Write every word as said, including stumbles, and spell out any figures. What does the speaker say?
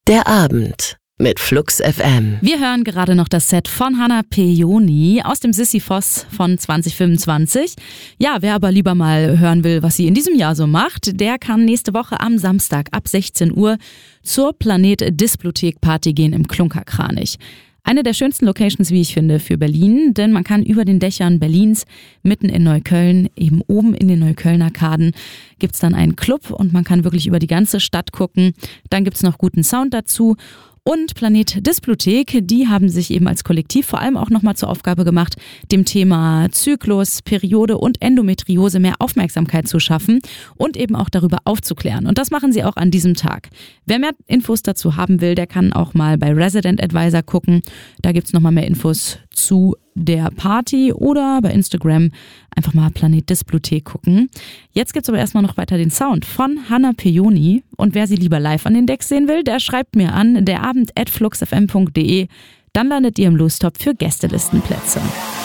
Der Abend mit Flux F M. Wir hören gerade noch das Set von Hanna Pejoni aus dem Sisyphos von zwanzig fünfundzwanzig. Ja, wer aber lieber mal hören will, was sie in diesem Jahr so macht, der kann nächste Woche am Samstag ab sechzehn Uhr zur Planet Displothek Party gehen im Klunkerkranich. Eine der schönsten Locations, wie ich finde, für Berlin, denn man kann über den Dächern Berlins, mitten in Neukölln, eben oben in den Neukölln-Arkaden, gibt's dann einen Club und man kann wirklich über die ganze Stadt gucken. Dann gibt's noch guten Sound dazu. Und Planet Displothek, die haben sich eben als Kollektiv vor allem auch nochmal zur Aufgabe gemacht, dem Thema Zyklus, Periode und Endometriose mehr Aufmerksamkeit zu schaffen und eben auch darüber aufzuklären. Und das machen sie auch an diesem Tag. Wer mehr Infos dazu haben will, der kann auch mal bei Resident Advisor gucken. Da gibt's nochmal mehr Infos zu der Party oder bei Instagram einfach mal Planet Displothek gucken. Jetzt gibt's aber erstmal noch weiter den Sound von Hanna Pejoni. Und wer sie lieber live an den Decks sehen will, der schreibt mir an, derabend at fluxfm punkt de. Dann landet ihr im Lostop für Gästelistenplätze.